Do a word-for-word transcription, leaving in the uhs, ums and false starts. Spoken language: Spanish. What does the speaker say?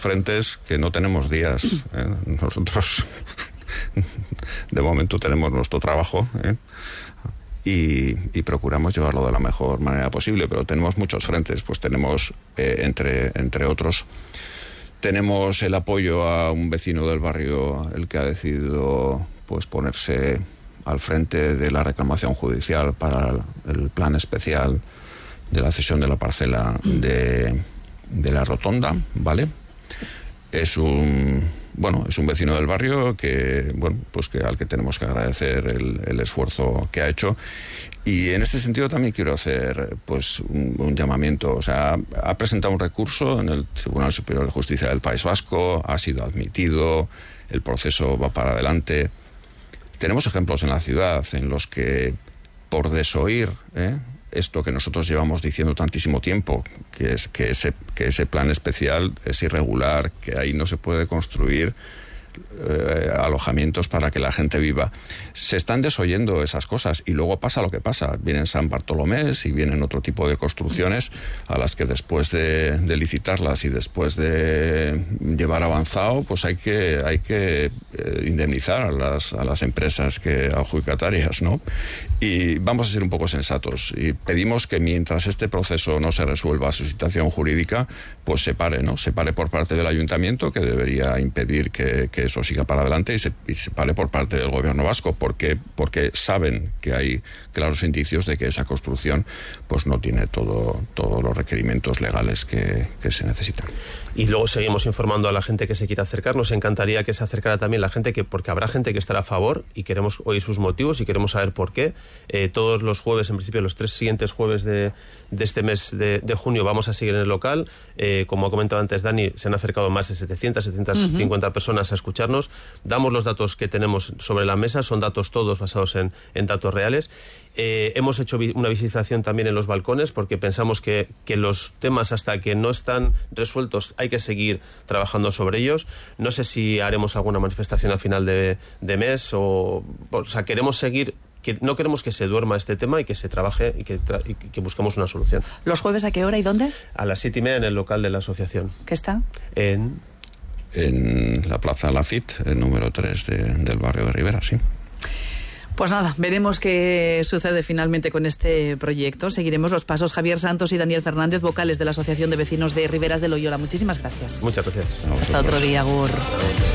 frentes que no tenemos días. ¿eh? Nosotros, de momento, tenemos nuestro trabajo, ¿eh? y, y procuramos llevarlo de la mejor manera posible, pero tenemos muchos frentes. Pues tenemos, eh, entre, entre otros, tenemos el apoyo a un vecino del barrio, el que ha decidido pues ponerse al frente de la reclamación judicial para el plan especial de la cesión de la parcela de, de la Rotonda, ¿vale? Es un bueno, es un vecino del barrio que bueno, pues que al que tenemos que agradecer el, el esfuerzo que ha hecho. Y en ese sentido también quiero hacer pues un, un llamamiento. O sea, ha presentado un recurso en el Tribunal Superior de Justicia del País Vasco, ha sido admitido, el proceso va para adelante. Tenemos ejemplos en la ciudad en los que, por desoír ¿eh? esto que nosotros llevamos diciendo tantísimo tiempo, que es que ese, que ese plan especial es irregular, que ahí no se puede construir eh, alojamientos para que la gente viva, se están desoyendo esas cosas y luego pasa lo que pasa. Vienen San Bartolomés y vienen otro tipo de construcciones a las que después de, de licitarlas y después de llevar avanzado, pues hay que hay que eh, indemnizar a las, a las empresas que adjudicatarias, ¿no? Y vamos a ser un poco sensatos y pedimos que mientras este proceso no se resuelva su situación jurídica, pues se pare, ¿no? Se pare por parte del ayuntamiento, que debería impedir que, que eso siga para adelante, y se, y se pare por parte del gobierno vasco, porque porque saben que hay claros indicios de que esa construcción pues no tiene todo todos los requerimientos legales que, que se necesitan. Y luego seguimos informando a la gente que se quiera acercar. Nos encantaría que se acercara también la gente, que porque habrá gente que estará a favor y queremos oír sus motivos y queremos saber por qué. Eh, todos los jueves, en principio los tres siguientes jueves de, de este mes de, de junio vamos a seguir en el local. Eh, como ha comentado antes Dani, se han acercado más de setecientas, setecientas cincuenta uh-huh. personas a escucharnos. Damos los datos que tenemos sobre la mesa, son datos todos basados en, en datos reales. Eh, hemos hecho vi- una visitación también en los balcones porque pensamos que, que los temas, hasta que no están resueltos, hay que seguir trabajando sobre ellos. No sé si haremos alguna manifestación al final de, de mes o, o sea, queremos seguir, que no queremos que se duerma este tema y que se trabaje y que, tra- y que busquemos una solución. ¿Los jueves a qué hora y dónde? A las siete y media en el local de la asociación. ¿Qué está? En... En la Plaza Lafitte, el número tres de, del barrio de Ribera, sí. Pues nada, veremos qué sucede finalmente con este proyecto. Seguiremos los pasos. Javier Santos y Daniel Fernández, vocales de la Asociación de Vecinos de Riberas de Loyola. Muchísimas gracias. Muchas gracias. Hasta otro día, Gur.